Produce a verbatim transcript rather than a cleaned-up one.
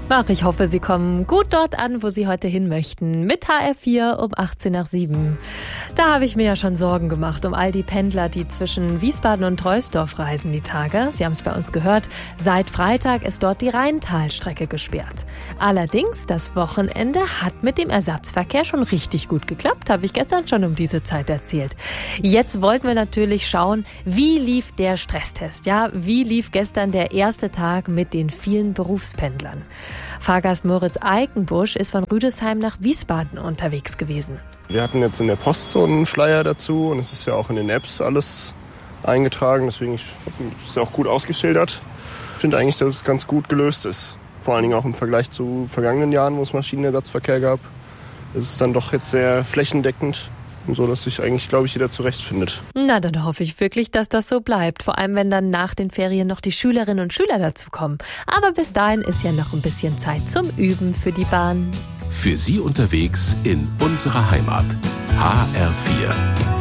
Ach, ich hoffe, Sie kommen gut dort an, wo Sie heute hin möchten. Mit H R vier um achtzehn nach sieben. Da habe ich mir ja schon Sorgen gemacht um all die Pendler, die zwischen Wiesbaden und Troisdorf reisen die Tage. Sie haben es bei uns gehört, seit Freitag ist dort die Rheintalstrecke gesperrt. Allerdings, das Wochenende hat mit dem Ersatzverkehr schon richtig gut geklappt, habe ich gestern schon um diese Zeit erzählt. Jetzt wollten wir natürlich schauen, wie lief der Stresstest? Ja, wie lief gestern der erste Tag mit den vielen Berufspendlern? Fahrgast Moritz Eikenbusch ist von Rüdesheim nach Wiesbaden unterwegs gewesen. Wir hatten jetzt in der Post so einen Flyer dazu und es ist ja auch in den Apps alles eingetragen, deswegen ist es auch gut ausgeschildert. Ich finde eigentlich, dass es ganz gut gelöst ist. Vor allen Dingen auch im Vergleich zu vergangenen Jahren, wo es Maschinenersatzverkehr gab. Es ist dann doch jetzt sehr flächendeckend. So dass sich eigentlich, glaube ich, jeder zurechtfindet. Na, dann hoffe ich wirklich, dass das so bleibt. Vor allem, wenn dann nach den Ferien noch die Schülerinnen und Schüler dazukommen. Aber bis dahin ist ja noch ein bisschen Zeit zum Üben für die Bahn. Für Sie unterwegs in unserer Heimat. H R vier.